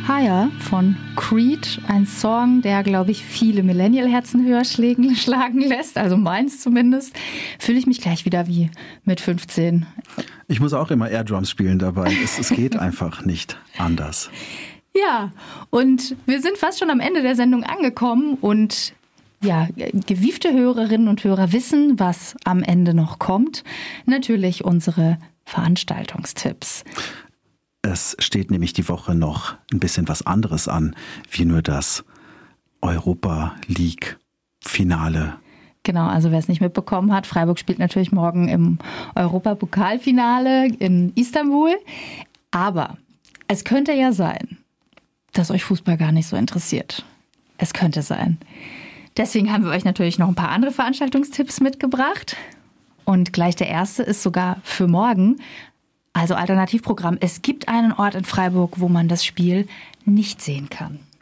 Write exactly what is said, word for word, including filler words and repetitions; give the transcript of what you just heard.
Higher von Creed. Ein Song, der, glaube ich, viele Millennial-Herzen höher schlägen, schlagen lässt. Also meins zumindest. Fühle ich mich gleich wieder wie mit fünfzehn. Ich muss auch immer Airdrums spielen dabei. Es, es geht einfach nicht anders. Ja, und wir sind fast schon am Ende der Sendung angekommen. Und ja, gewiefte Hörerinnen und Hörer wissen, was am Ende noch kommt. Natürlich unsere Veranstaltungstipps. Es steht nämlich die Woche noch ein bisschen was anderes an, wie nur das Europa League-Finale. Genau, also wer es nicht mitbekommen hat, Freiburg spielt natürlich morgen im Europapokalfinale in Istanbul. Aber es könnte ja sein, dass euch Fußball gar nicht so interessiert. Es könnte sein. Deswegen haben wir euch natürlich noch ein paar andere Veranstaltungstipps mitgebracht. Und gleich der erste ist sogar für morgen. Also Alternativprogramm. Es gibt einen Ort in Freiburg, wo man das Spiel nicht sehen kann.